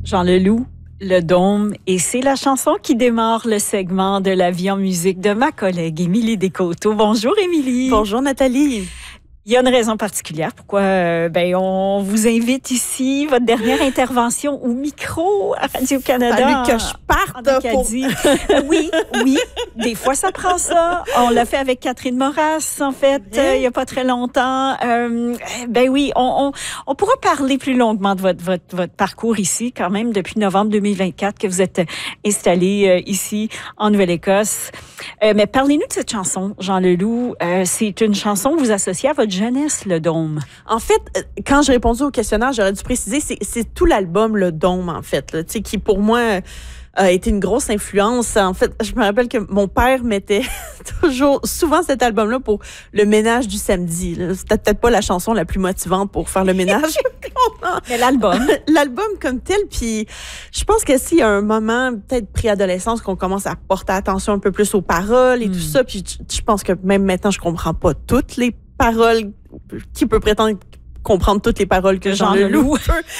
Jean Leloup, Le Dôme, et c'est la chanson qui démarre le segment de La vie en musique de ma collègue Émilie Descoteaux. Bonjour Émilie. Bonjour Nathalie. Il y a une raison particulière pourquoi on vous invite ici, votre dernière intervention au micro à Radio-Canada. Fallu que je parte pour... Oui, des fois ça prend ça. On l'a fait avec Catherine Moras, en fait, il y a pas très longtemps. On pourra parler plus longuement de votre parcours ici, quand même, depuis novembre 2024 que vous êtes installée ici en Nouvelle-Écosse. Mais parlez-nous de cette chanson, Jean Leloup. C'est une chanson que vous associez à votre jeunesse, Le Dôme. En fait, quand j'ai répondu au questionnaire, j'aurais dû préciser, c'est tout l'album Le Dôme, en fait, là, qui pour moi a été une grosse influence. En fait, je me rappelle que mon père mettait souvent cet album-là pour le ménage du samedi. C'était peut-être pas la chanson la plus motivante pour faire le ménage. Mais l'album. L'album comme tel, puis je pense que s'il y a un moment, peut-être préadolescence, qu'on commence à porter attention un peu plus aux paroles et tout ça, puis je pense que même maintenant, je comprends pas toutes les paroles. Qui peut prétendre comprendre toutes les paroles que Jean Leloup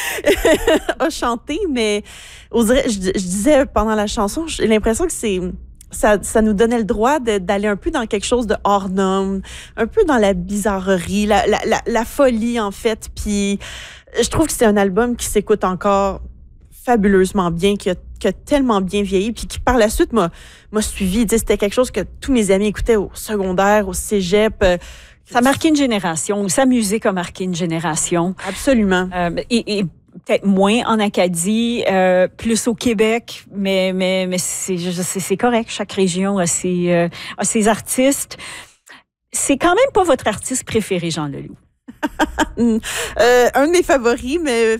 a chantées, mais je disais pendant la chanson, j'ai l'impression que ça nous donnait le droit d'aller un peu dans quelque chose de hors norme, un peu dans la bizarrerie, la folie en fait. Puis je trouve que c'est un album qui s'écoute encore fabuleusement bien, qui a tellement bien vieilli, puis qui par la suite m'a suivi. C'était quelque chose que tous mes amis écoutaient au secondaire, au cégep. Ça a marqué une génération, sa musique a marqué une génération. Absolument. Et peut-être moins en Acadie, plus au Québec, mais c'est correct. Chaque région a ses artistes. C'est quand même pas votre artiste préféré, Jean Leloup. Un de mes favoris, mais...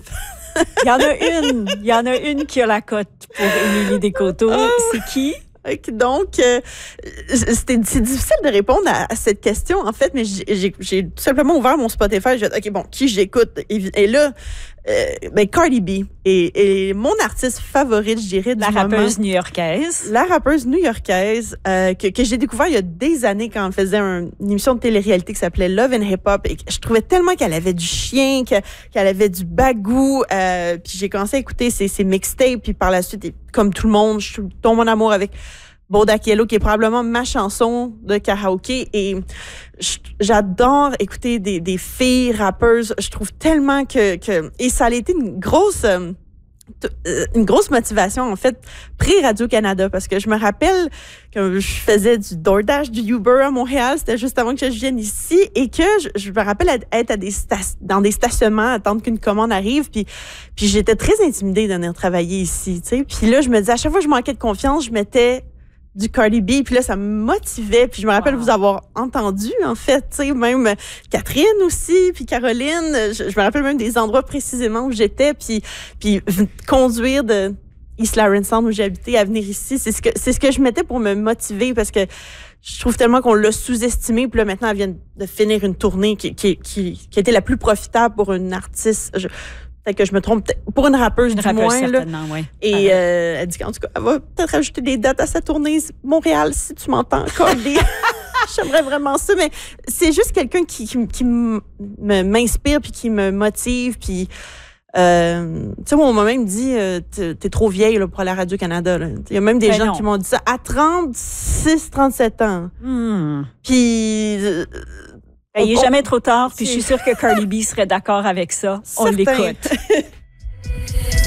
Il y en a une qui a la cote pour Émilie Descoteaux. C'est qui? Donc, c'est difficile de répondre à cette question, en fait, mais j'ai tout simplement ouvert mon Spotify. J'ai dit, OK, bon, qui j'écoute? Et là, Cardi B est mon artiste favorite, je dirais, La rappeuse new-yorkaise. La rappeuse new-yorkaise que j'ai découvert il y a des années quand elle faisait une émission de télé-réalité qui s'appelait Love and Hip Hop. Et je trouvais tellement qu'elle avait du chien, qu'elle avait du bagou. Puis j'ai commencé à écouter ses mixtapes. Puis par la suite, comme tout le monde, je tombe en amour avec Bodak Yellow, qui est probablement ma chanson de karaoké. Et j'adore écouter des filles rappeuses. Je trouve tellement que et ça a été une grosse motivation, en fait, pré-Radio-Canada, parce que je me rappelle que je faisais du DoorDash, du Uber à Montréal, c'était juste avant que je vienne ici, et que je me rappelle être dans des stationnements, attendre qu'une commande arrive, puis j'étais très intimidée de venir travailler ici, tu sais. Puis là, je me disais, à chaque fois que je manquais de confiance, je mettais du Cardi B, puis là, ça me motivait, puis je me rappelle vous avoir entendu, en fait, tu sais, même Catherine aussi, puis Caroline, je me rappelle même des endroits précisément où j'étais, puis conduire de East Lawrence où j'habitais à venir ici, c'est ce que je mettais pour me motiver, parce que je trouve tellement qu'on l'a sous-estimé, puis là, maintenant, elle vient de finir une tournée qui était la plus profitable pour une artiste. Peut-être que je me trompe, pour une rappeuse du moins. Certainement, oui. Et elle dit qu'en tout cas, elle va peut-être ajouter des dates à sa tournée. Montréal, si tu m'entends, Cardi. J'aimerais vraiment ça, mais c'est juste quelqu'un qui m'inspire puis qui me motive. Puis, tu sais, mon maman me dit, t'es trop vieille là, pour aller à Radio-Canada. Il y a même des gens qui m'ont dit ça à 36, 37 ans. Puis... il n'est jamais trop tard, puis je suis sûre que Cardi B serait d'accord avec ça. On l'écoute.